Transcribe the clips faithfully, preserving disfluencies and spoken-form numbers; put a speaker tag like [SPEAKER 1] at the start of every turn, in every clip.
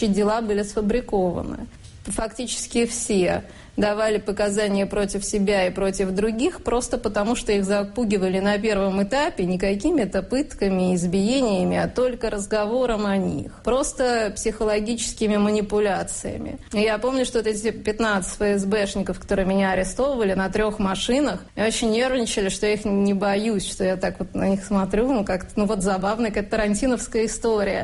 [SPEAKER 1] дела были сфабрикованы. Фактически все давали показания против себя и против других просто потому, что их запугивали на первом этапе не какими-то пытками, избиениями, а только разговором о них. Просто психологическими манипуляциями. И я помню, что вот эти пятнадцать эф эс бэшников, которые меня арестовывали на трех машинах, очень нервничали, что я их не боюсь, что я так вот на них смотрю, ну как-то, ну вот забавная какая-то тарантиновская история.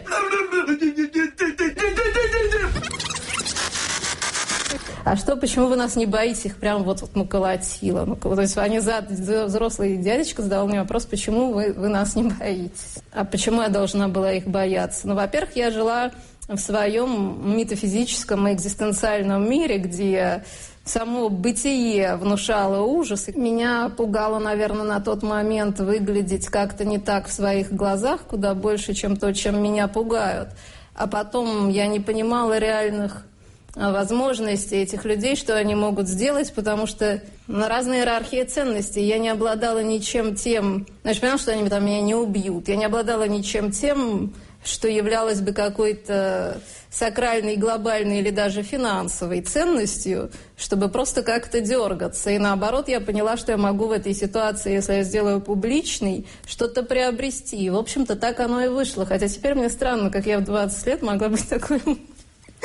[SPEAKER 1] А что, почему вы нас не боитесь? Их прям вот, вот ну, колотило. Ну, то есть они за, взрослый дядечка задал мне вопрос, почему вы, вы нас не боитесь? А почему я должна была их бояться? Ну, во-первых, я жила в своем метафизическом и экзистенциальном мире, где само бытие внушало ужас. Меня пугало, наверное, на тот момент выглядеть как-то не так в своих глазах, куда больше, чем то, чем меня пугают. А потом я не понимала реальных возможностей этих людей, что они могут сделать, потому что на разные иерархии ценностей я не обладала ничем тем, значит, понимала, что они там меня не убьют, я не обладала ничем тем, что являлось бы какой-то сакральной, глобальной или даже финансовой ценностью, чтобы просто как-то дергаться. И наоборот, я поняла, что я могу в этой ситуации, если я сделаю публичной, что-то приобрести. И, в общем-то, так оно и вышло. Хотя теперь мне странно, как я в двадцать лет могла быть такой